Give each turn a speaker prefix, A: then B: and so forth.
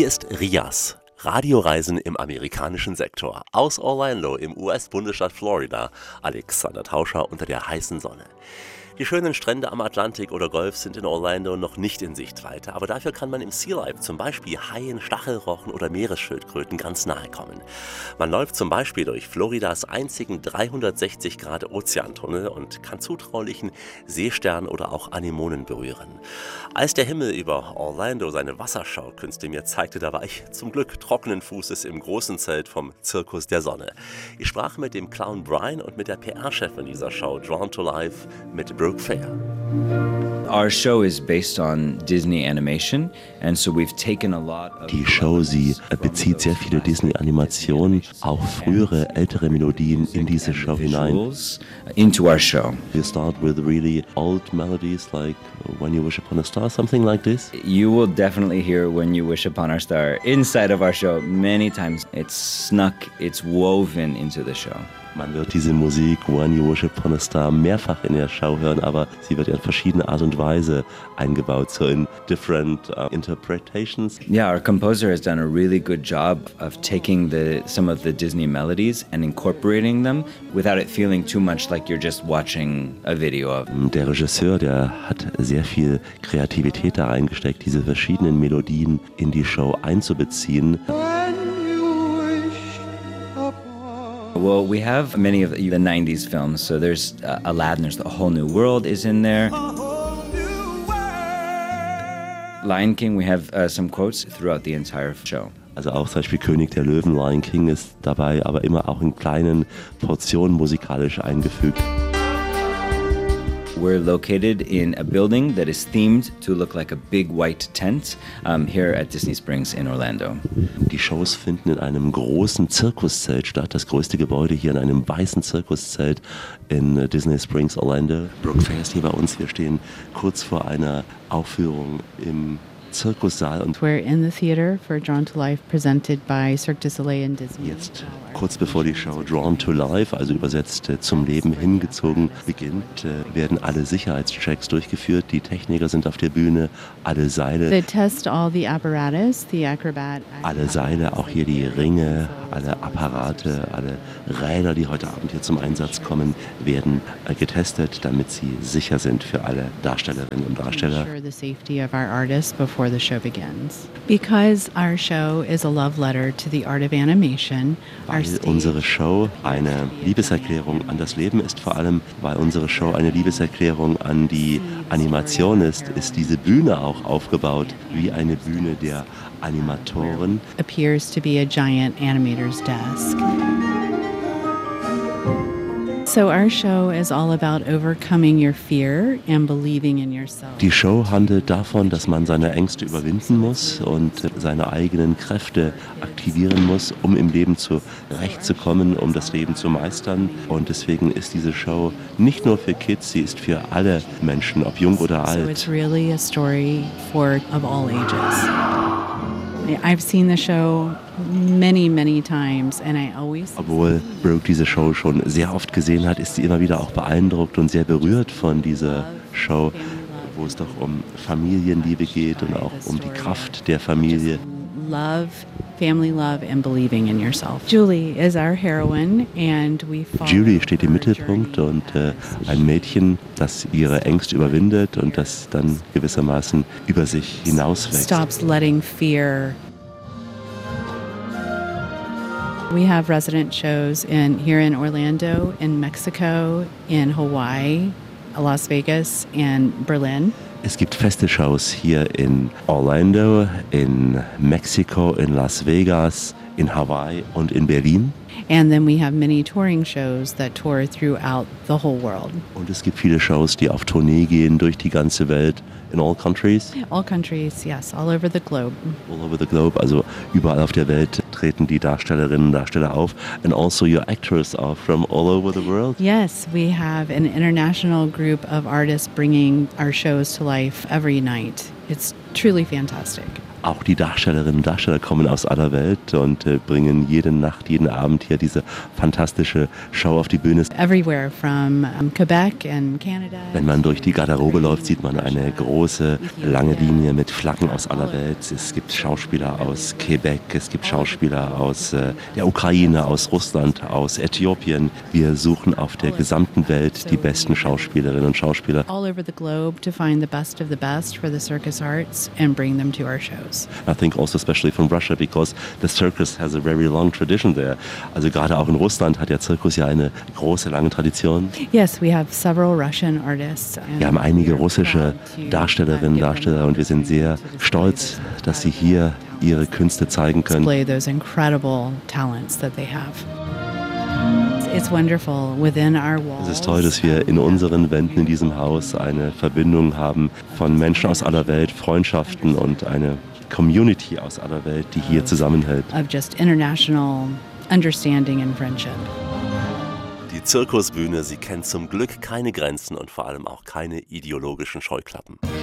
A: Hier ist Rias, Radioreisen im amerikanischen Sektor. Aus Orlando im US-Bundesstaat Florida, Alexander Tauscher unter der heißen Sonne. Die schönen Strände am Atlantik oder Golf sind in Orlando noch nicht in Sichtweite, aber dafür kann man im Sea Life zum Beispiel Haien, Stachelrochen oder Meeresschildkröten ganz nahe kommen. Man läuft zum Beispiel durch Floridas einzigen 360-Grad-Ozeantunnel und kann zutraulichen Seestern oder auch Anemonen berühren. Als der Himmel über Orlando seine Wasserschaukünste mir zeigte, da war ich zum Glück trockenen Fußes im großen Zelt vom Zirkus der Sonne. Ich sprach mit dem Clown Brian und mit der PR-Chefin dieser Show, Drawn to Life, mit Brooke Fair.
B: Our show is based on Disney animation, and so we've taken a lot of.
A: Die Show, sie bezieht sehr viele Disney-Animationen, auch frühere, ältere Melodien in diese Show hinein.
B: Into our show.
A: You start with really old melodies like When You Wish Upon a Star, something like this.
B: You will definitely hear When You Wish Upon a Star inside of our show many times. It's snuck, it's woven into the show.
A: Man wird diese Musik When You Wish Upon a Star mehrfach in der Show hören, aber sie wird in verschiedene Art und Weise eingebaut, so in different interpretations.
B: Yeah, our composer has done a really good job of taking some of the Disney melodies and incorporating them without it feeling too much like you're just watching a video of.
A: Der Regisseur, der hat sehr viel Kreativität da reingesteckt, diese verschiedenen Melodien in die Show einzubeziehen.
B: Well, we have many of the 90s films, so there's Aladdin, there's A Whole New World is in there. Lion King, we have some quotes throughout the entire show.
A: Also auch zum Beispiel König der Löwen, Lion King ist dabei, aber immer auch in kleinen Portionen musikalisch eingefügt.
B: We're located in a building that is themed to look like a big white tent here at Disney Springs in Orlando.
A: Die Shows finden in einem großen Zirkuszelt statt, das größte Gebäude hier in einem weißen Zirkuszelt in Disney Springs, Orlando. Brooke Fair ist hier bei uns, wir stehen kurz vor einer Aufführung im Zirkussaal. Und
C: we're in the theater for Drawn to Life, presented by Cirque du Soleil and Disney.
A: Jetzt, kurz bevor die Show Drawn to Life, also übersetzt zum Leben hingezogen, beginnt, werden alle Sicherheitschecks durchgeführt. Die Techniker sind auf der Bühne, alle Seile.
C: They test all the apparatus, the acrobat.
A: Alle Seile, auch hier die Ringe, alle Apparate, alle Räder, die heute Abend hier zum Einsatz kommen, werden getestet, damit sie sicher sind für alle Darstellerinnen und Darsteller.
C: Ensure the safety of our artists before the show begins. Because our show is a love letter to the art of animation.
A: Weil unsere Show eine Liebeserklärung an das Leben ist, vor allem weil unsere Show eine Liebeserklärung an die Animation ist diese Bühne auch aufgebaut wie eine Bühne der Animatoren.
C: Appears to be a giant animator's desk. So our show is all about overcoming your fear and believing in yourself.
A: Die Show handelt davon, dass man seine Ängste überwinden muss und seine eigenen Kräfte aktivieren muss, um im Leben zurechtzukommen, um das Leben zu meistern. Und deswegen ist diese Show nicht nur für Kids, sie ist für alle Menschen, ob jung oder alt.
C: So it's really a story of all ages. I've seen the show many, many times and I always.
A: Obwohl Brooke diese Show schon sehr oft gesehen hat, ist sie immer wieder auch beeindruckt und sehr berührt von dieser Show, wo es doch um Familienliebe geht und auch um die Kraft der Familie.
C: Love, family love and believing in yourself. Julie is our heroine and we follow.
A: Julie steht im Mittelpunkt und ein Mädchen, das ihre Ängste überwindet und das dann gewissermaßen über sich hinauswächst.
C: Stops letting fear. We have resident shows here in Orlando, in Mexico, in Hawaii, Las Vegas and Berlin.
A: Es gibt feste Shows hier in Orlando, in Mexiko, in Las Vegas, in Hawaii und in Berlin.
C: And then we have many touring shows that tour throughout the whole world.
A: Und es gibt viele Shows, die auf Tournee gehen durch die ganze Welt. In all countries?
C: All countries, yes, all over the globe.
A: All over the globe, also überall auf der Welt treten die Darstellerinnen und Darsteller auf. And also your actors are from all over the world?
C: Yes, we have an international group of artists bringing our shows to life every night. It's truly fantastic.
A: Auch die Darstellerinnen und Darsteller kommen aus aller Welt und bringen jede Nacht, jeden Abend hier diese fantastische Show auf die Bühne.
C: Everywhere from Quebec and Canada.
A: Wenn man durch die Garderobe läuft, sieht man eine große, lange Linie mit Flaggen aus aller Welt. Es gibt Schauspieler aus Quebec, es gibt Schauspieler aus der Ukraine, aus Russland, aus Äthiopien. Wir suchen auf der gesamten Welt die besten Schauspielerinnen und Schauspieler.
C: All over the globe to find the best of the best for the circus arts and bring them to our shows.
A: I think also especially from Russia because the circus has a very long tradition there. Also gerade auch in Russland hat der Zirkus ja eine große, lange Tradition.
C: Yes, we have several Russian artists.
A: Wir haben einige russische Darstellerinnen, Darsteller und wir sind sehr stolz, dass sie hier ihre Künste zeigen können.
C: Display those incredible talents that they have. It's wonderful within our walls.
A: Es ist toll, dass wir in unseren Wänden in diesem Haus eine Verbindung haben von Menschen aus aller Welt, Freundschaften und eine Community aus aller Welt, die hier zusammenhält.
C: Of just international understanding and friendship.
A: Die Zirkusbühne, sie kennt zum Glück keine Grenzen und vor allem auch keine ideologischen Scheuklappen.